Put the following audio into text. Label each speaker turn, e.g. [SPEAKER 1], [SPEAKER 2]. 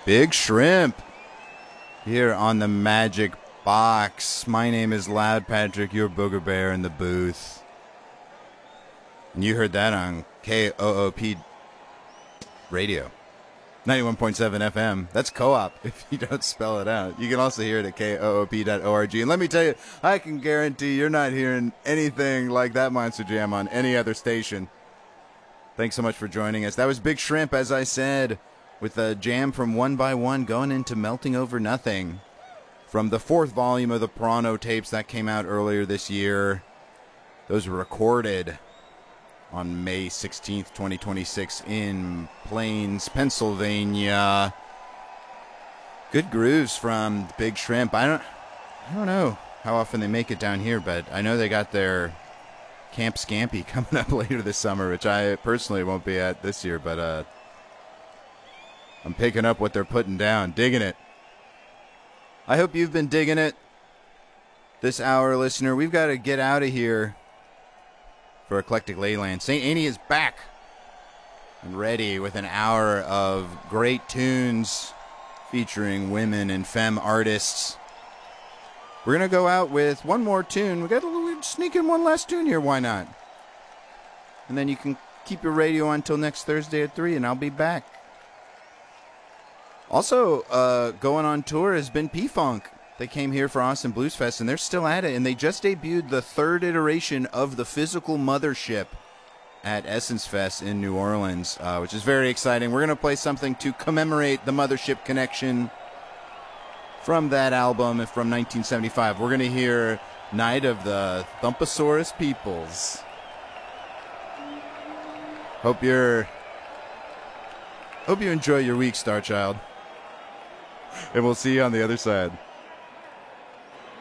[SPEAKER 1] Big Shrimp here on the Magic Box. My name is Loud Patrick, your Booger Bear in the booth. And you heard that on KOOP Radio. 91.7 FM. That's co-op if you don't spell it out. You can also hear it at koop.org. And let me tell you, I can guarantee you're not hearing anything like that Monster Jam on any other station. Thanks so much for joining us. That was Big Shrimp, as I said, with a jam from One by One going into Melting Over Nothing. From the fourth volume of the Piranha tapes that came out earlier this year. Those were recorded on May 16th, 2026 in Plains, Pennsylvania. Good grooves from Big Shrimp. I don't know how often they make it down here, but I know they got their Camp Scampy coming up later this summer, which I personally won't be at this year, but I'm picking up what they're putting down, digging it. I hope you've been digging it this hour, listener. We've got to get out of here for Eclectic Leyland. St. Annie is back and ready with an hour of great tunes featuring women and femme artists. We're going to go out with one more tune. We'll sneak in one last tune here, why not? And then you can keep your radio on until next Thursday at 3, and I'll be back. Also, going on tour has been P-Funk. They came here for Austin Blues Fest, and they're still at it. And they just debuted the third iteration of the Physical Mothership at Essence Fest in New Orleans, which is very exciting. We're going to play something to commemorate the Mothership connection from that album from 1975. We're going to hear Night of the Thumpasaurus Peoples. Hope you enjoy your week, Star Child. And we'll see you on the other side.